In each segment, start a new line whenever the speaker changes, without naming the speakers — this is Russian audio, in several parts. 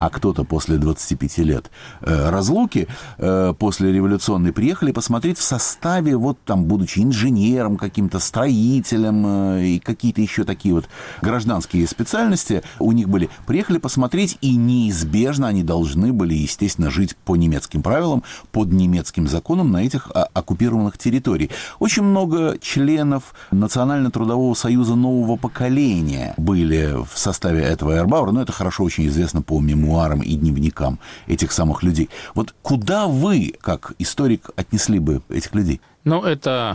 а кто-то после 25 лет разлуки, после революционной, приехали посмотреть в составе, вот там, будучи инженером, каким-то строителем и какие-то еще такие вот гражданские специальности у них были, приехали посмотреть, и неизбежно они должны были, естественно, жить по немецким правилам, под немецким законам на этих оккупированных территориях. Очень много членов Национально-трудового союза нового поколения были в составе этого Эрбауэра, но это хорошо очень известно по мемуарам и дневникам этих самых людей. Вот куда вы, как историк, отнесли бы этих людей?
Ну, это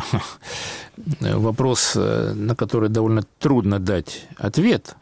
вопрос, на который довольно трудно дать ответ.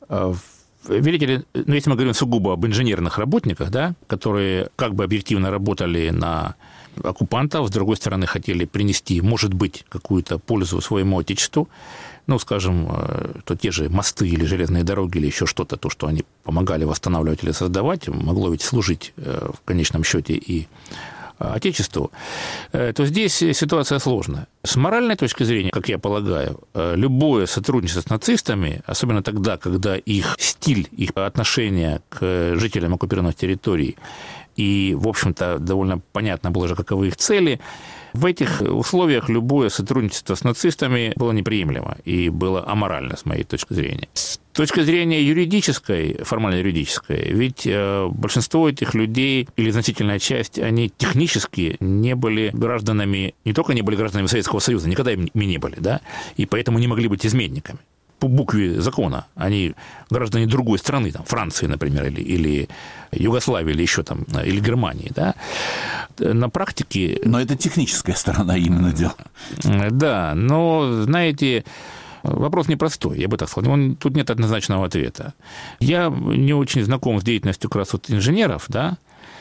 Видите ли, если мы говорим сугубо об инженерных работниках, да, которые как бы объективно работали на оккупантов, с другой стороны, хотели принести, может быть, какую-то пользу своему отечеству, ну, скажем, то те же мосты или железные дороги или еще что-то, то, что они помогали восстанавливать или создавать, могло ведь служить в конечном счете и отечеству, то здесь ситуация сложная. С моральной точки зрения, как я полагаю, любое сотрудничество с нацистами, особенно тогда, когда их стиль, их отношение к жителям оккупированных территорий, и, в общем-то, довольно понятно было же, каковы их цели, в этих условиях любое сотрудничество с нацистами было неприемлемо и было аморально, с моей точки зрения. С точки зрения юридической, формально-юридической, ведь большинство этих людей, или значительная часть, они технически не были гражданами, не только не были гражданами Советского Союза, никогда ими не были, да, и поэтому не могли быть изменниками. По букве закона они граждане другой страны, там, Франции, например, или Югославии, или еще там, или Германии, да. На практике...
Но это техническая сторона именно дела.
Да, но, знаете, вопрос непростой, я бы так сказал. Тут нет однозначного ответа. Я не очень знаком с деятельностью как раз вот инженеров, да,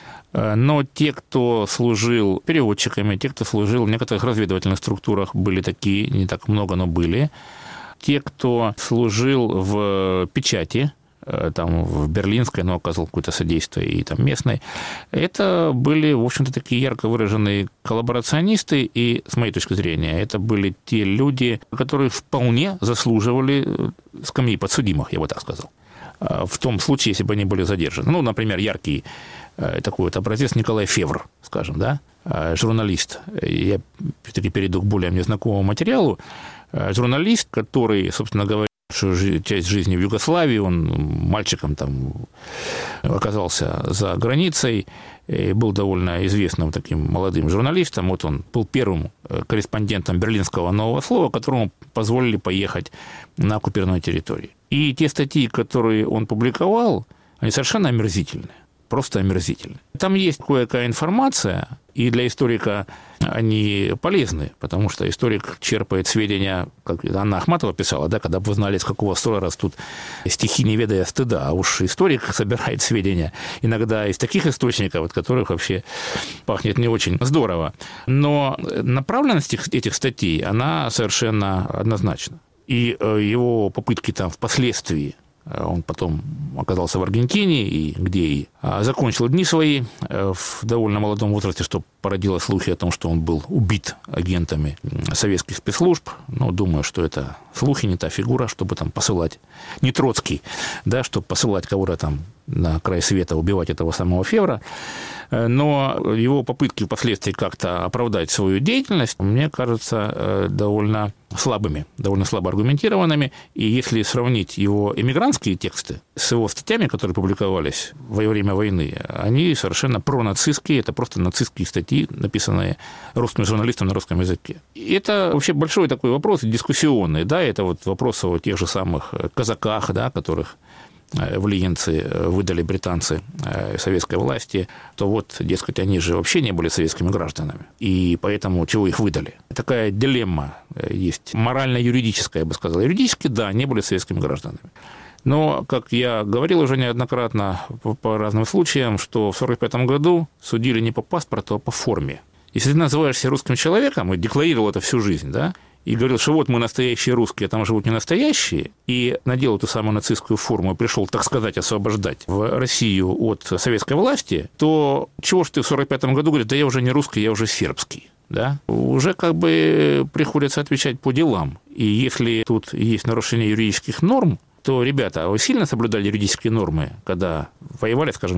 но те, кто служил переводчиками, те, кто служил в некоторых разведывательных структурах, были такие, не так много, но были. Те, кто служил в печати, там, в берлинской, но оказывал какое-то содействие, и там местной, это были, в общем-то, такие ярко выраженные коллаборационисты, и, с моей точки зрения, это были те люди, которые вполне заслуживали скамьи подсудимых, я бы так сказал, в том случае, если бы они были задержаны. Ну, например, яркий такой вот образец Николай Февр, скажем, да, журналист. Я все-таки перейду к более мне знакомому материалу. Журналист, который, собственно говоря, часть жизни в Югославии, он мальчиком там оказался за границей, и был довольно известным таким молодым журналистом. Вот он был первым корреспондентом берлинского «Нового слова», которому позволили поехать на оккупированную территорию. И те статьи, которые он публиковал, они совершенно омерзительные. Просто омерзительны. Там есть кое-какая информация, и для историка они полезны, потому что историк черпает сведения, как Анна Ахматова писала, да, когда бы вы знали, с какого строя растут стихи, не ведая стыда, а уж историк собирает сведения иногда из таких источников, от которых вообще пахнет не очень здорово. Но направленность этих статей, она совершенно однозначна. И его попытки там впоследствии, он потом оказался в Аргентине, и где и закончил дни свои в довольно молодом возрасте, что породило слухи о том, что он был убит агентами советских спецслужб. Но думаю, что это слухи, не та фигура, чтобы там посылать, не Троцкий, да, чтобы посылать кого-то там на край света, убивать этого самого Февра. Но его попытки впоследствии как-то оправдать свою деятельность, мне кажется, довольно слабыми, довольно слабо аргументированными. И если сравнить его эмигрантские тексты с его статьями, которые публиковались во время войны, они совершенно пронацистские, это просто нацистские статьи, написанные русским журналистом на русском языке. И это вообще большой такой вопрос, дискуссионный, да, это вот вопрос о тех же самых казаках, да, которых в Лиенце выдали британцы советской власти, то вот, дескать, они же вообще не были советскими гражданами, и поэтому чего их выдали? Такая дилемма есть, морально-юридическая, я бы сказал. Юридически, да, не были советскими гражданами. Но, как я говорил уже неоднократно по разным случаям, что в 1945 году судили не по паспорту, а по форме. Если ты называешься русским человеком и декларировал это всю жизнь, да, и говорил, что вот мы настоящие русские, а там живут не настоящие, и надел эту самую нацистскую форму и пришел, так сказать, освобождать в Россию от советской власти, то чего ж ты в 1945 году говоришь, да я уже не русский, я уже сербский, да? Уже как бы приходится отвечать по делам. И если тут есть нарушение юридических норм, то, ребята, вы сильно соблюдали юридические нормы, когда воевали, скажем,